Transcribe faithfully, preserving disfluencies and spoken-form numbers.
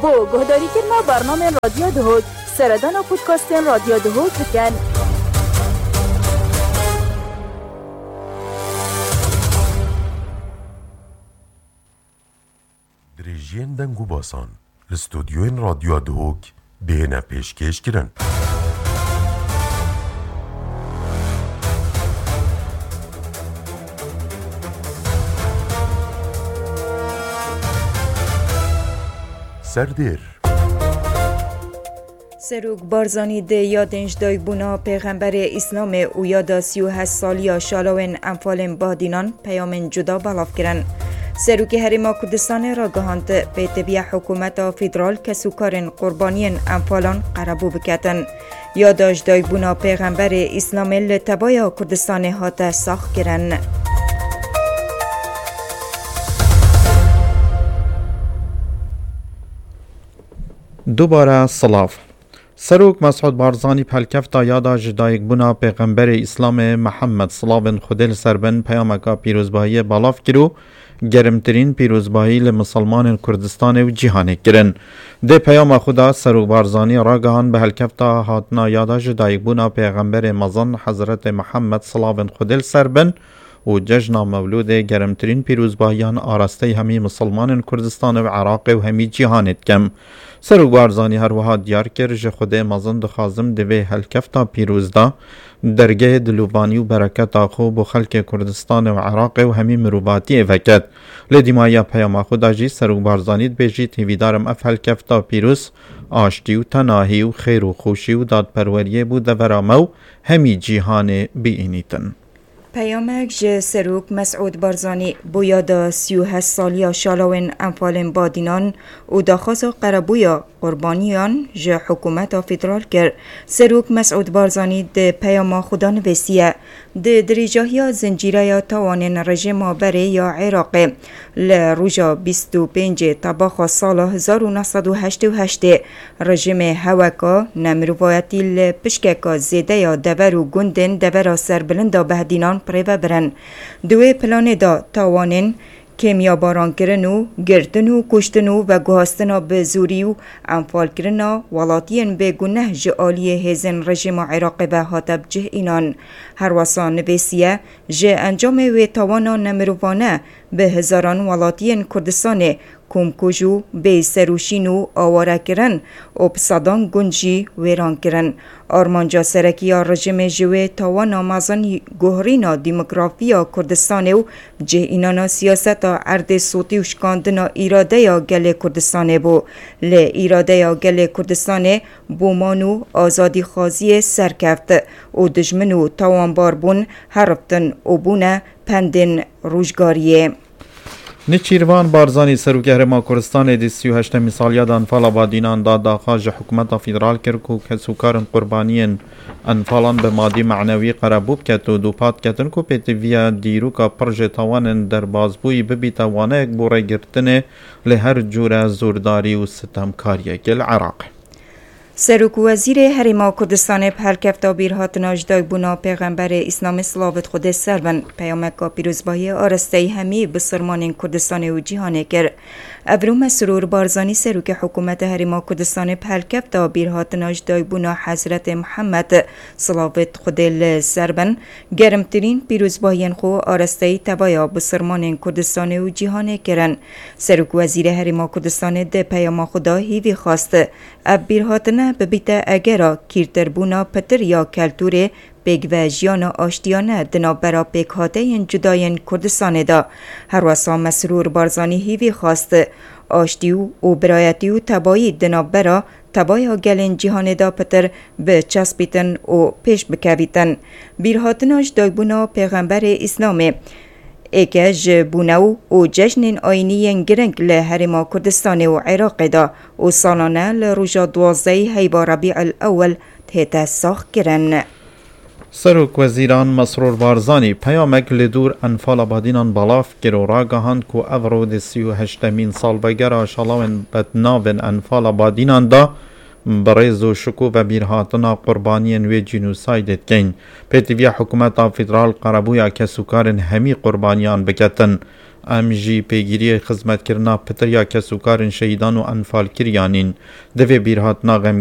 بو گهداری کرنا برنامه رادیو دهوک سردان و پودکاستین رادیو دهوک بکن. درێژیان دەنگ و باسان لە ستۆدیۆین رادیۆ دهۆک بێنە پێشکەشکردن. سەردێر سروک بارزانی ده یادنج دای بونا پیغمبر اسلام و یادا سی و هشت سالیا شالوین انفال بادینان پیامن جدا بلاف کرن. سروک هریما کردستان را گهاند به تبیه حکومت فدرال که سوکارن قربانین انفالان قربو بکتن. یاداش دای بونا پیغمبر اسلام لتبایا کردستان هات ساخ کرن. دوباره سلاف سروک مسعود بارزانی پلکفتا یادا جدایک بونا پیغمبر اسلام محمد صلاوین خودل سربن پیامکا پیروزباهی بالاف کرو گرمترین پیروزباهی لمسلمان کردستان و جهان کرن. ده پیام خدا سروک بارزانی راگهان به هلکفتا هاتنا یادا جدایک بونا پیغمبر مزن حضرت محمد صلاوین خودل سربن و جشن مولود گرمترین پیروزباهیان آراسته همی مسلمان کردستان و عراق و همی جهانت کم. سروک بارزانی هر وها دیار کر جه خود مزن دخازم دوی هلکفتا پیروزدا درگه دلوبانی و برکت آخو بو خلق کردستان و عراق و همی مروباتی وکت. لدیمایا پیام خدا جی سروک بارزانی بیجی تیویدارم اف هلکفتا پیروز آشتی و تناهی و خیر و خوشی و دادپروریه بود دورامو همی جهان بیینیتن. پیامک ج سروک مسعود بارزانی بویادا سی و هشت سالیا شالوین انفال بادینان و داخواست قربویا قربانیان ج حکومت فدرال کر. سروک مسعود بارزانی ده پیام خدا نویسیه ده دریجاهی زنجیره توانین رژیم بره یا عراق لروژا بیست و پنج طباخ سال هزار و نهصد و هشتاد و هشت رژیم هوکا نمروایتی لپشککا زیده یا دور و گندن دور سربلند بهدینان پریوه برن. دوی پلان دا توانین کیمیا باران کرنو، گرتنو، کشتنو و گهاستنا به زوری و انفال کرنا ولاتین به گناه جعالی هزن رژیم عراق به هاتب جه اینان. هر واسان نویسیه جه انجام و توانا نمروانه به هزاران ولاتین کردستان کمکوجو به سروشین و آواره کرن و پسادان گنجی ویران کرن. آرمانجا سرکی رژیم جوه توانا مازن گوهرینا دیموگرافیا کردستان و جه اینانا سیاست عرض صوتی و شکاندنا ایراده یا گل کردستان بو. لی ایراده یا گل کردستان بومانو آزادی خازی سرکفت و دجمنو توانبار بون حرفتن و بونه پندن روشگاریه. نچیروان بارزانی سروک هرما کردستان دی سی و هشتمی سالیاد انفال بادینان داد داخاج حکومت فدرال کرکو که سوکارن قربانین انفالان به مادی معنوی قربوب کت و دوپات کتن کو پیتویا دیروکا پرج توانن در بازبوی ببی توانه اک بوره گرتنه لهر جور زورداری و ستمکاری گل عراق. سروک وزیر هریما کردستان پرکفتا بیرهات ناجدای بونا پیغمبر اسلام سلاوت خود سربن پیامکا پیروزباهی آرسته همی بسرمان کردستان و جهانه کر. ابرو مسرور بارزانی سروک حکومت هریما کردستان پرکفتا بیرهات ناجدای بونا حضرت محمد سلاوت خود سربن گرمترین پیروزباهی خو آرسته تبایا بسرمان کردستان و جهانه کرن. سروک وزیر هریما کردستان ده پیام خدا هیوی خواست اب بیرهات ببیت اگرا کیرتر بونا پتر یا کلتور پیگ و جیان آشتیانه دنا برا پیگ هاته ین جداین کردستانه دا. هر واسا مسرور بارزانی هیوی خواست آشتیو و برایتی و تبایی دنا برا تبایا گلن جهانه دا پتر به چسبیتن و پیش بکویتن. بیرهاتناش دای بونا پیغمبر اسلامه ایکه جبونو و جشن آینی گرنگ لحرما کردستان و عراق دا و سالانه لروژا دوازده هیوا ربیع الاول تهت ساخ کرن. سروک وزیران مسرور بارزانی پیامک لدور انفال آبادینان بالاف کرو راگهاند کو افرو دی سی و هشتمین سال بگرا شلاون بدناون انفال آبادینان دا برز و شکو و بیرهاتنا قربانیان و جنوسایدت کن. پیتویا حکومت فدرال قربویا که سوکارن همی قربانیان بکتن. ام جی پیگیری خدمت کرنا پتریا کسوکارن شهیدان و انفال کریانین دوی بیرهات ناغم